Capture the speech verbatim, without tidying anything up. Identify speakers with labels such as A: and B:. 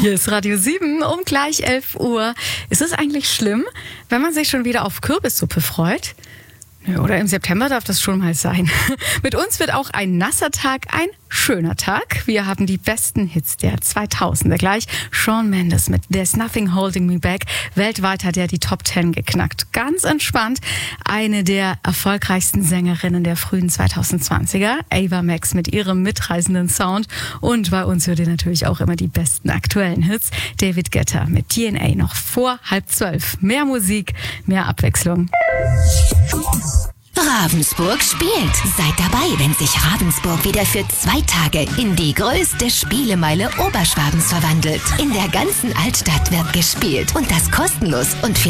A: Hier ist Radio sieben um gleich elf Uhr. Ist es eigentlich schlimm, wenn man sich schon wieder auf Kürbissuppe freut? Oder im September darf das schon mal sein. Mit uns wird auch ein nasser Tag ein schöner Tag. Wir haben die besten Hits der zweitausender gleich. Shawn Mendes mit There's Nothing Holding Me Back. Weltweit hat er die Top Ten geknackt. Ganz entspannt. Eine der erfolgreichsten Sängerinnen der frühen zweitausendzwanziger. Ava Max mit ihrem mitreißenden Sound. Und bei uns hört ihr natürlich auch immer die besten aktuellen Hits. David Guetta mit D N A noch vor halb zwölf. Mehr Musik, mehr Abwechslung.
B: Ravensburg spielt. Seid dabei, wenn sich Ravensburg wieder für zwei Tage in die größte Spielemeile Oberschwabens verwandelt. In der ganzen Altstadt wird gespielt und das kostenlos und